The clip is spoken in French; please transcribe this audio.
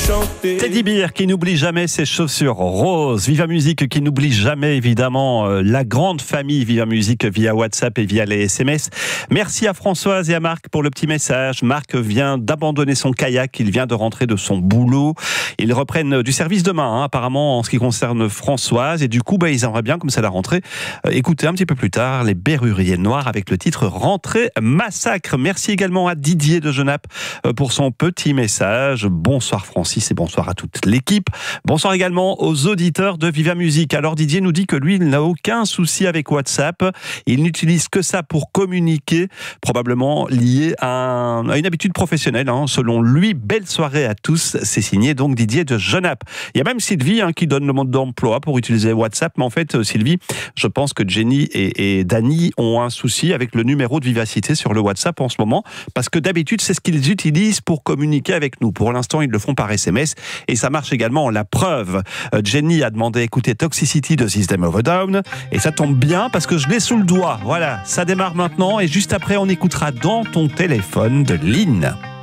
chanter. Teddy Bear qui n'oublie jamais ses chaussures roses. Viva Musique qui n'oublie jamais évidemment la grande famille Viva Musique via WhatsApp et via les SMS. Merci à Françoise et à Marc pour le petit message. Marc vient d'abandonner son kayak, il vient de rentrer de son boulot. Ils reprennent du service demain apparemment en ce qui concerne Françoise et du coup ils aimeraient bien comme c'est la rentrée écouter un petit peu plus tard les Berruriers Noirs avec le titre Rentrée Massacre. Merci également à Didier de Genappe pour son petit message. Bonsoir Francis et bonsoir à toute l'équipe. Bonsoir également aux auditeurs de Viva Musique. Alors Didier nous dit que lui, il n'a aucun souci avec WhatsApp. Il n'utilise que ça pour communiquer, probablement lié à une habitude professionnelle. Selon lui, belle soirée à tous. C'est signé donc Didier de Genappe. Il y a même Sylvie qui donne le mode d'emploi pour utiliser WhatsApp. Mais en fait, Sylvie, je pense que Jenny et Dany ont un souci avec le numéro de Vivacité sur le WhatsApp en ce moment. Parce que d'habitude, c'est ce qu'ils utilisent pour communiquer avec nous. Pour l'instant, ils le font par SMS et ça marche également. La preuve, Jenny a demandé à écouter Toxicity de System of a Down et ça tombe bien parce que je l'ai sous le doigt. Voilà, ça démarre maintenant et juste après, on écoutera Dans ton téléphone de Lynn.